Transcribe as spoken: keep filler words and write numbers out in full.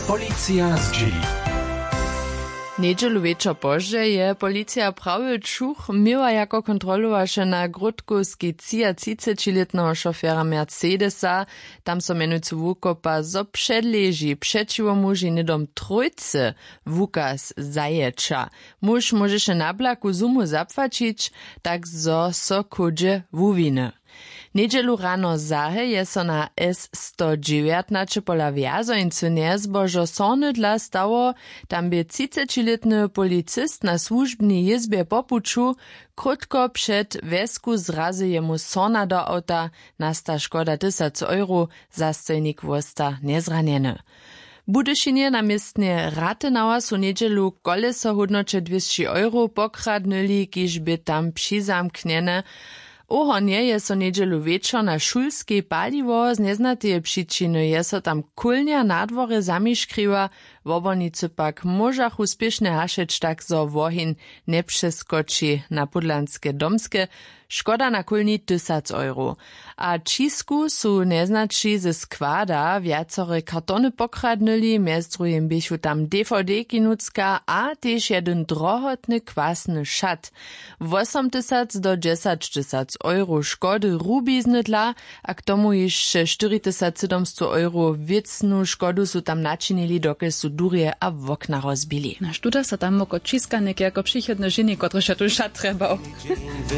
Policja z dzieli. Niedzielu wieczor pozdźe je policja prawy čuch miała jako kontrolowaše na grudkowski trzydziestoletnego szofera Mercedesa. Tam so menujcy wukopa zo przedleži przeciwo mužinidom trójcy wukaz zaječa. Muž może się na blaku zumu zapłacić, tak zo so kudzie wuwiny. Niedzielu rano zahe je so na S sto dziewiętnaście pola wjazońcy niezbożo sony dla stało, tam by trzydziestoletny policist na służbnej izbie popuczu krótko przed wesku zrazy jemu sona do auta, nasta szkoda tysiąc euro, zastojnik wosta niezranieny. Budyszynie na miestnie Rathenauer su niedzielu koleso hodnocze dwieście euro pokradnyli, kiż by tam přizamkniene. Ohonje je so niedzielu wieczor na szulskiej paliwo z nieznateje przyczyny je so tam kulnia na dworze zamiškriwa, wobonicy pak możach uspieszne haszeć tak zo wohin nie przeskoczy na podlanskie domskie, szkoda na kulni tysiąc euro. A čisku su neznači ze składa wiacore kartony pokradnyli, mjez drugim bychu tam D V D kinucka a też jeden drohotny kwasny szat. osiem tysięcy do dziesięć tysięcy euro szkody rubizny dla, a k tomu jeszcze cztery tysiące siedemset euro wiecnu szkodu su tam načinili, dokel su durje a w okna rozbili. Na študa sa tam oko čiskanek jako przychodne ženy, kotreša tu šat trebał.